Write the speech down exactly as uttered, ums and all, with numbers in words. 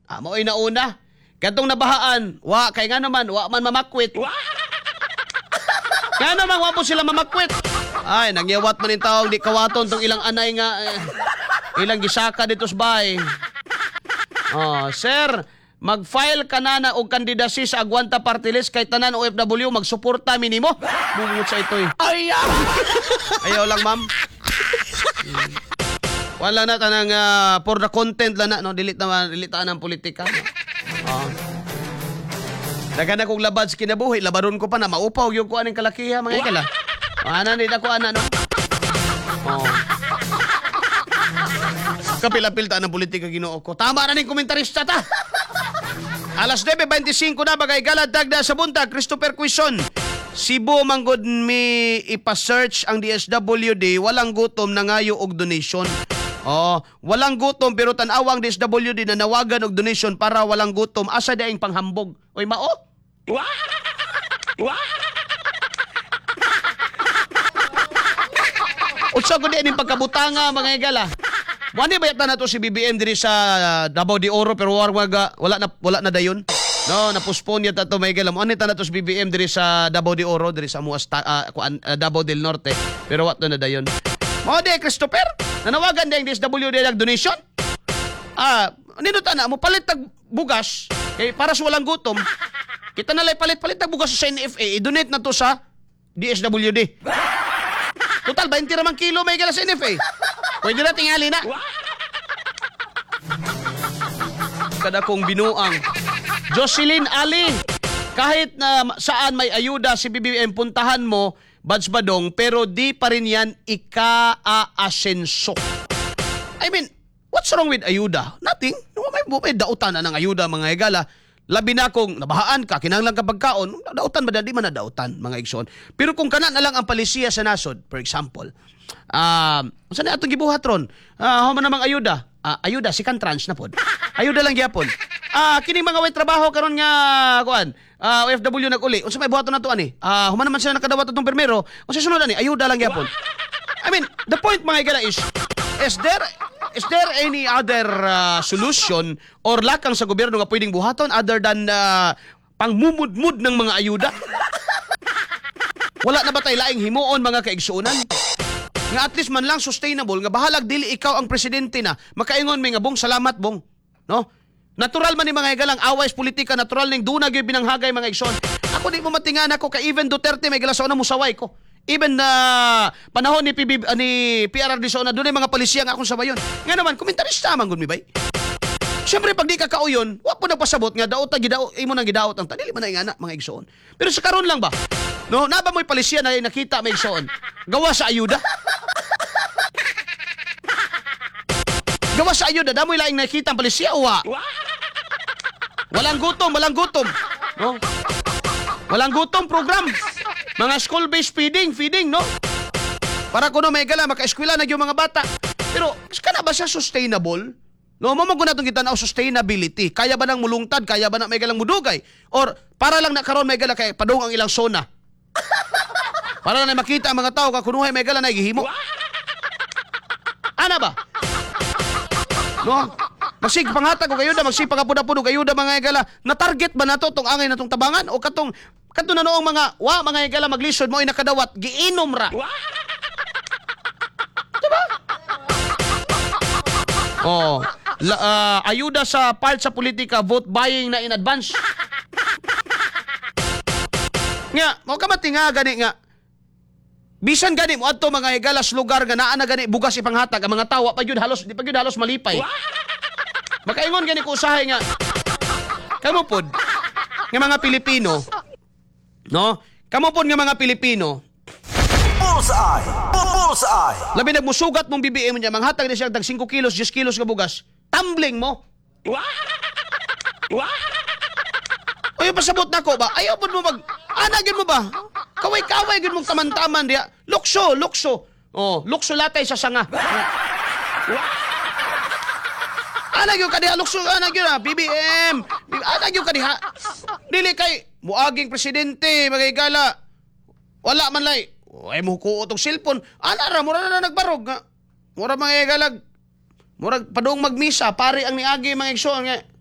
Amo ay nauna. Katong nabahaan, wa kay nga naman, wa man mamakwit. Kaya naman, wa po sila mamakwit. Ay, nagyawat man yung taong di kawaton tong ilang anay nga, eh, ilang gisaka dito sa bahay. Oh, sir, mag-file ka na na og kandidacy sa Agwanta Party List kay tanan O F W, magsuporta minimo. Bungot sa ito eh. Ayaw! Ayaw lang, ma'am. Hmm. Wala na tanang uh, for the content lang na, no? Delete na, delete na ng politika. No? Oh. Dagan na kong labad sa kinabuhi, labaron ko pa na maupaw yung kuha ng kalakiha, mga ikala. Ana, hindi na kuha na, no? Oh. Kapilapil ta ng politika ginoo ko. Tama na ning komentarista ta. Alas nueve twenty-five na bagay galad tagda sa buntag, Christopher Quison. Cebu manggod mi ipa-search ang D S W D, walang gutom nangayo og donation. Oh, walang gutom pero tan-awang D S W D na nawagan og donation para walang gutom. Asa daing panghambog? Oy mao? Utsa ko di ning pagkabutanga mga igala. Wani ba yata na to si B B M diri sa uh, Davao de Oro pero warwaga wala na wala na dayon. No, na-postpone yata to may galam. Wani ta na to si B B M diri sa Davao de Oro diri sa Muas uh, uh, Davao del Norte pero wat na dayon. Mao di Christopher, nanawagan ding D S W D nag donation. Ah, nino ta na mo palit tag bugas kay para sa walang gutom. Kita na lay palit-palit tag bugas sa N F A, i-donate na to sa D S W D. Total twenty ramang kilo may gala sa N F A. Pwede na tingali na. Kada kong binuang. Jocelyn Ali, kahit na saan may ayuda si B B M, puntahan mo, Bads Badong, pero di pa rin yan ika-aasenso. I mean, what's wrong with ayuda? Nothing. May, may dautan na ng ayuda, mga higala. Labi na kung nabahaan ka, kinanglang ka pagkaon, dautan ba na? Di man na dautan, mga igsoon. Pero kung kana na lang ang palisiya sa nasod, for example, Um, uh, saan na itong gibuhat ron? Uh, Huma namang ayuda. Uh, ayuda, si Cantrans na pod. Ayuda lang gyapon. Ah, uh, kining mga way trabaho karon nga kuan. Uh, O F W nag-uli. Unsa may buhaton nato ani? Ah, uh, huma naman sila nakadawat atong permero. Unsa sunod ani? Ayuda lang gyapon. I mean, the point mga igala is is there is there any other uh, solution or lakang sa gobyerno nga pwedeng buhaton other than uh, pangmumudmud ng mga ayuda? Wala na ba tay laing himuon mga kaigsuonan? Nga at least man lang sustainable, nga bahalag dili ikaw ang presidente na, makaingon may nga bong salamat bong. No? Natural man ni mga igalang away sa politika, natural ning dunag yung binanghagay mga igsoon. Ako di mo matingan ako ka even Duterte may galasaw na musaway ko. Even na uh, panahon ni, P B, uh, ni P R R D so na doon ay mga palisiya nga akong sabayon. Nga naman, komentarista man gud mi bay. Siyempre pag di ka kauyon, wa po nagpasabot nga daot ta gidaot imo nang gidaot ang dili man na ingana mga igsoon. Pero sa karon lang ba? No, naba mo'y palisiya na nakita may igsoon. Gawa sa ayuda. Gawa sa ayuda, damoy laing nakita ang palisiya uwa. Walang gutom, walang gutom. No? Walang gutom program. Mga school-based feeding, feeding, no? Para kuno may gala, maka-eskwela na yung mga bata. Pero, kana ba siya sustainable? No, mamago na itong kita na sustainability. Kaya ba nang mulungtad? Kaya ba na may galang mudugay? Or, para lang na karon may gala kay padung ang ilang zona? Para na makita ang mga tao kakunuhay may gala na igihimo. Ana ba? No? Magsig pangatag og ayuda, magsig pagapuda-pudo og ayuda mga igala. Na-target ba nato tong angay natong tabangan o katong kadto na noong mga wa mga igala maglisod mo ay nakadawat giinom ra. Diba? Oh, la, uh, ayuda sa part sa politika, vote buying na in advance. Nga, mo ka matinga gani nga. Bisan gani mo adto mga igalas lugar nga naa na gani bugas ipanghatag ang mga tawa pa gyud halos di pa gyud halos malipay. Makaingon gani ko usahay nga. Kamo pod nga mga Pilipino, no? Kamo pod nga mga Pilipino. Bullseye! Bullseye! Labi nagmusugat mong B B M niya, manghatag na siya tag five kilos, ten kilos nga bugas. Tumbling mo. Oy, pasabot na ko ba? Ayaw pod mo mag anagin mo ba? Kaway-kaway gid mong taman-taman diya. Lukso, lukso. Oh, lukso latay sa sanga. Anag yung kadiha, lukso, anag yun ha, B B M. Anag yung kadiha. Dili kay, muaging presidente, magigala. Wala man lay. Ay mo ko utong cellphone. Ana ra, mura na nagbarog nga. Mura mga igalag. Mura padung magmisa, pare ang niagi mga igsoon nga.